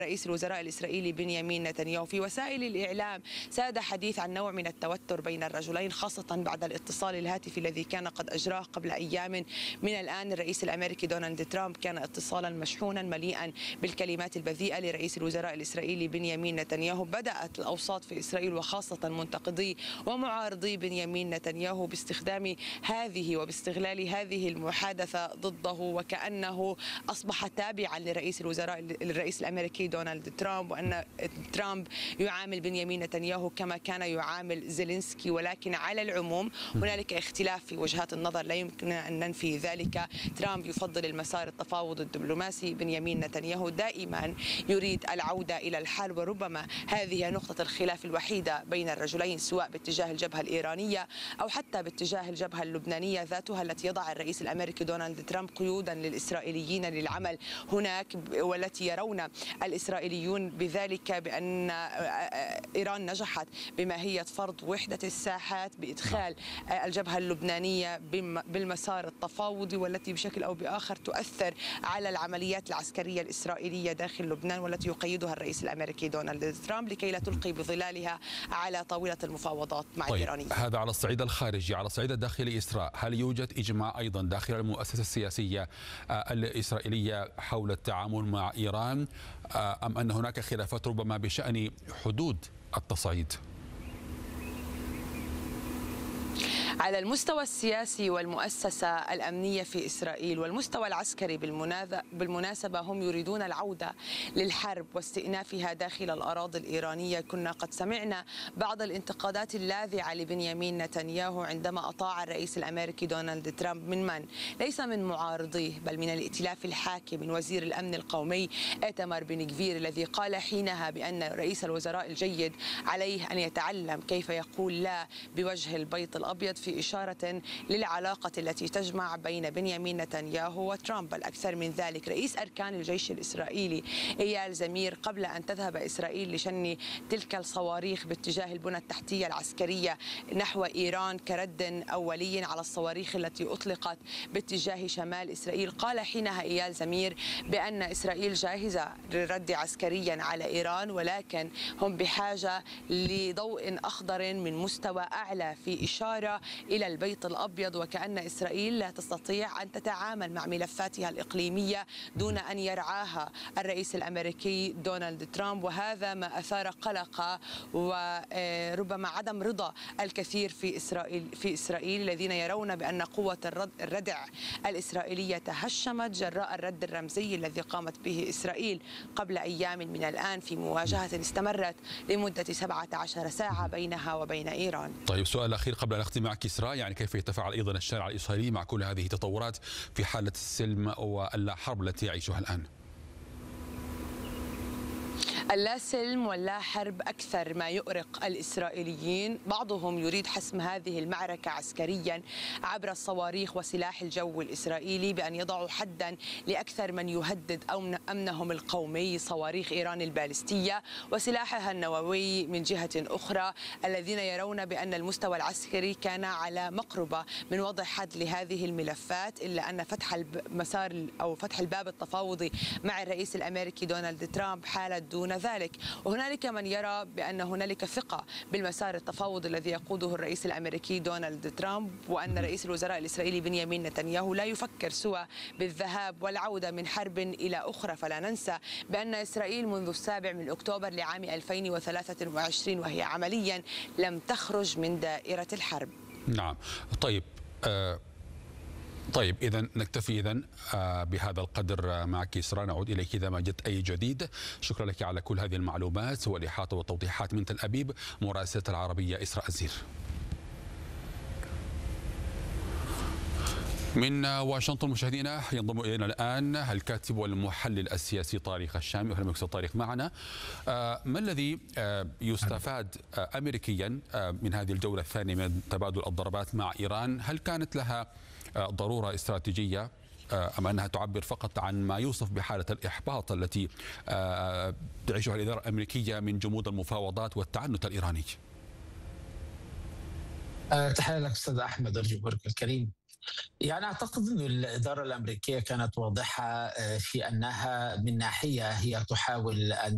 رئيس الوزراء الإسرائيلي بنيامين نتنياهو. في وسائل الإعلام ساد حديث عن نوع من التوتر بين الرجلين، خاصة بعد الاتصال الهاتفي الذي كان قد أجراه قبل أيام من الآن الرئيس الأمريكي دونالد ترامب. كان اتصالا مشحونا مليئا بالكلمات البذيئة لرئيس الوزراء الإسرائيلي بنيامين نتنياهو. بدأت الأوساط في إسرائيل وخاصة منتقدي ومعارضي بنيامين نتنياهو باستخدام هذه وباستغلال هذه المحادثة ضده، وكأنه أصبح تابعا لرئيس الأمريكي دونالد ترامب، وأن ترامب يعامل بنيامين نتنياهو كما كان يعامل زيلينسكي. ولكن على العموم هنالك اختلاف في وجهات النظر لا يمكن أن ننفي ذلك. ترامب يفضل المسار التفاوض الدبلوماسي، بنيامين نتنياهو دائما يريد العودة إلى الحل، وربما هذه نقطة الخلاف الوحيدة بين الرجلين، سواء باتجاه الجبهة الإيرانية أو حتى باتجاه الجبهة اللبنانية ذاتها التي يضع الرئيس الأمريكي دونالد ترامب قيودا للإسرائيليين للعمل هناك، والتي يرون الإسرائيليون بذلك بأن إيران نجحت بماهية فرض وحدة الساحات بإدخال الجبهة اللبنانية بالمسار التفاوضي، والتي بشكل أو بآخر تؤثر على العمليات العسكرية الإسرائيلية داخل لبنان، والتي يقيدها الرئيس الأمريكي دونالد ترامب لكي لا تلقي بظلالها على طاولة المفاوضات مع الإيرانيين. هذا على الصعيد الخارجي. على الصعيد الداخلي إسراء، هل يوجد إجماع أيضا داخل المؤسسة السياسية الإسرائيلية حول التعامل مع إيران، أم أن هناك خلافات ربما بشأن حدود التصعيد؟ على المستوى السياسي والمؤسسة الأمنية في إسرائيل والمستوى العسكري بالمناسبة هم يريدون العودة للحرب واستئنافها داخل الأراضي الإيرانية. كنا قد سمعنا بعض الانتقادات اللاذعة لبنيامين نتنياهو عندما أطاع الرئيس الأمريكي دونالد ترامب من ليس من معارضيه بل من الائتلاف الحاكم، من وزير الأمن القومي إيتمار بن غفير، الذي قال حينها بأن رئيس الوزراء الجيد عليه أن يتعلم كيف يقول لا بوجه البيت الأبيض، في إشارة للعلاقة التي تجمع بين بنيامين نتنياهو وترامب. بل أكثر من ذلك، رئيس أركان الجيش الإسرائيلي إيال زمير قبل أن تذهب إسرائيل لشن تلك الصواريخ باتجاه البنى التحتية العسكرية نحو إيران كرد أولي على الصواريخ التي أطلقت باتجاه شمال إسرائيل، قال حينها إيال زمير بأن إسرائيل جاهزة للرد عسكريا على إيران، ولكن هم بحاجة لضوء أخضر من مستوى أعلى، في إشارة إلى البيت الأبيض، وكأن إسرائيل لا تستطيع أن تتعامل مع ملفاتها الإقليمية دون أن يرعاها الرئيس الأمريكي دونالد ترامب. وهذا ما أثار قلق وربما عدم رضا الكثير في إسرائيل الذين يرون بأن قوة الردع الإسرائيلية تهشمت جراء الرد الرمزي الذي قامت به إسرائيل قبل أيام من الآن في مواجهة استمرت لمدة 17 ساعة بينها وبين إيران. طيب، سؤال أخير قبل أن نختم معك إسراء، يعني كيف يتفاعل أيضا الشارع الإسرائيلي مع كل هذه التطورات في حالة السلم والحرب التي يعيشها الآن؟ اللا سلم واللا حرب أكثر ما يؤرق الإسرائيليين. بعضهم يريد حسم هذه المعركة عسكريا عبر الصواريخ وسلاح الجو الإسرائيلي بأن يضعوا حدا لأكثر من يهدد أمنهم القومي، صواريخ إيران البالستية وسلاحها النووي من جهة أخرى، الذين يرون بأن المستوى العسكري كان على مقربة من وضع حد لهذه الملفات، إلا أن فتح المسار أو فتح الباب التفاوضي مع الرئيس الأمريكي دونالد ترامب حالت دون ذلك. وهنالك من يرى بأن هنالك ثقة بالمسار التفاوضي الذي يقوده الرئيس الأمريكي دونالد ترامب، وأن رئيس الوزراء الإسرائيلي بنيامين نتنياهو لا يفكر سوى بالذهاب والعودة من حرب إلى أخرى. فلا ننسى بأن إسرائيل منذ 7 أكتوبر لعام 2023 وهي عمليا لم تخرج من دائرة الحرب. نعم. طيب إذا نكتفي بهذا القدر معك إسراء، نعود إليك إذا ما جدت أي جديد. شكرا لك على كل هذه المعلومات والإحاطة والتوضيحات من تل أبيب. مراسلة العربية إسراء الزير. من واشنطن مشاهدينا ينضم إلينا الآن الكاتب والمحلل السياسي طارق الشامي. أهلا بك أستاذ طارق معنا. ما الذي يستفاد أمريكيا من هذه الجولة الثانية من تبادل الضربات مع إيران؟ هل كانت لها ضرورة استراتيجية أم أنها تعبر فقط عن ما يوصف بحالة الإحباط التي تعيشها الإدارة الأمريكية من جمود المفاوضات والتعنت الإيراني؟ تحية لك أستاذ أحمد، أرجو برك الكريم. يعني أعتقد أن الإدارة الأمريكية كانت واضحة في أنها من ناحية هي تحاول أن